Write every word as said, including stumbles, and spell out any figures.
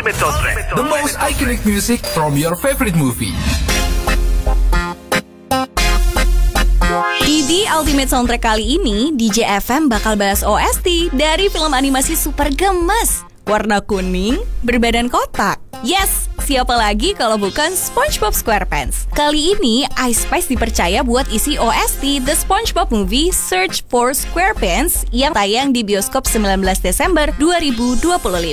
Ultimate Soundtrack, the most iconic music from your favorite movie. Di The Ultimate Soundtrack kali ini, D J F M bakal bahas O S T dari film animasi super gemes, warna kuning, berbadan kotak. Yes, siapa lagi kalau bukan SpongeBob SquarePants. Kali ini, iSpice dipercaya buat isi O S T The SpongeBob Movie Search for SquarePants yang tayang di bioskop sembilan belas Desember dua ribu dua puluh lima.